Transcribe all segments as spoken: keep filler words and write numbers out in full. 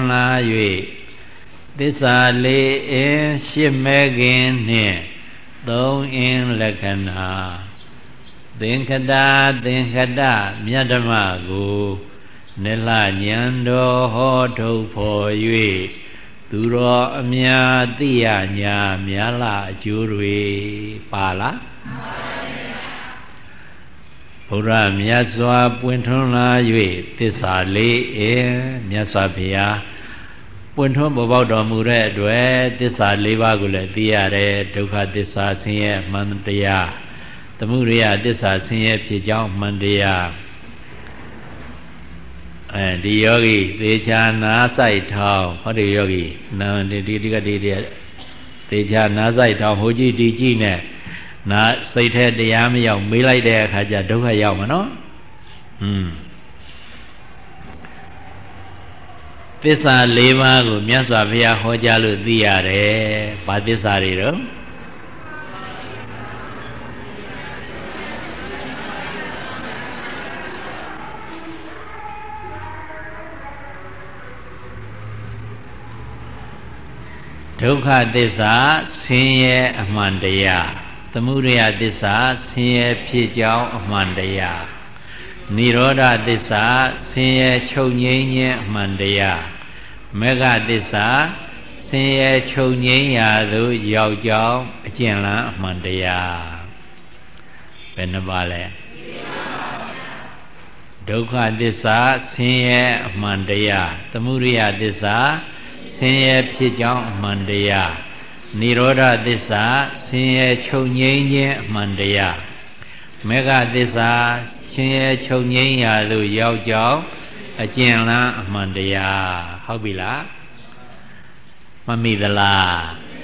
လာ၍သစ္စာလေးအင်းရှစ်မဲခင်နှင့်သုံးအင်းလက္ခဏာသင်္ခတသင်္ခတမြတ်ဓမ္မကိုနိလဉာဏ်တော်ဟောထုတ်ဖော်၍သူတော်အများသိရညာများလာအကျိုးတွေပါလားဘုရားမြတ်စွာပွင့်ထွန်းလာ၍သစ္စာလေးအင်းမြတ်စွာဘုရားပွင့်ထွန်းပေါ်ပေါက်တော်မူတဲ့အတွက်သစ္စာလေးပါးကိုလည်းသိရတယ်ဒုက္ခသစ္စာဆင်းရဲမှန်တရားသမုဒယသစ္စာဆင်းရဲဖြစ်ကြောင်းမှန်တရားအဲဒီယောဂီသေချာနာဆိုင်ထောင်းဟောဒီယောဂီနာဒီဒီကဒီဒီသေချာနာဆိုင်ထောင်းဟိုကြည့်ဒီကြည့်နဲ့နာစိတ်แท้တရားမရောက်မေးလိုက်တဲ့အခါကျဒုက္ခရောက်မှာနော်อืมသစ္စာ၄ပါးကိုမြတ်စွာဘုရားဟောကြားလို့သိရတယ်။ဘာသစ္စာတွေတော့ဒုက္ခသစ္စာဆင်းရဲအမှန်တရားသမုဒယသစ္စာဆင်းရဲဖြစ်ကြောင်းအမှန်တရားနိရောဓသစ္စာဆင်းရဲချုပ်ငြိမ်းခြင်းအမှန်တရားမေဃသစ္စာဆင်းရဲချုပ်ငြိမ်းရာသို့ရောက်ကြောင်းအကျဉ်းလန်းအမှန်တရားဘယ်နှပါလဲဒုက္ခသစ္စာဆင်းရဲအမှန်တရားသမုဒယသစ္စာဆင်းရဲဖြစ်ကြောင်းအမှန်တရားနိရောဓသစ္စာဆင်းရဲချုပ်ငြိမ်းခြင်းအမှန်တရားမေဃသစ္စာဆင်းရဲချုပ်ငြိမ်းရာသို့ရောက်ကြောင်းအကျဉ်းလန်းအမှန်တရားဟုတ်ပြီလားမမိသလား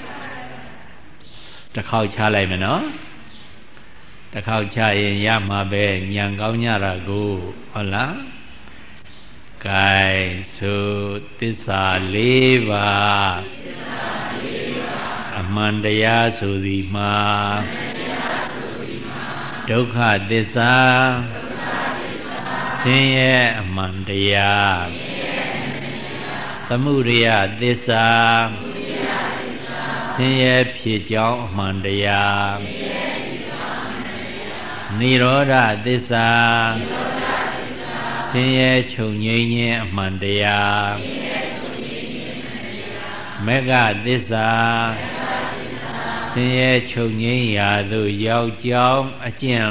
တစ်ခေါက်ချလိုက်မယ်နော်တစ်ခေါက်ချရင်ရမှာပဲဉာဏ်ကောင်းကြတာကိုဟုတ်လားကဲဆိုသစ္စာလေးပါးအမှန်တရားဆိုသည်မှာဒုက္ခသစ္စာဆင်းရဲအမှန်တရားသမုဒယသစ္စာဆင်းရဲဖြစ်ကြောင်းအမှန်တရားနိရောဓသစ္စာဆင်းရဲချုပ်ငြိမ်းခြင်းအမှန်တရားမေဃသစ္စာဆင်းရဲချုပ်ငြိမ်းရာသို့ရောက်ကြောင်းအကျဉ်း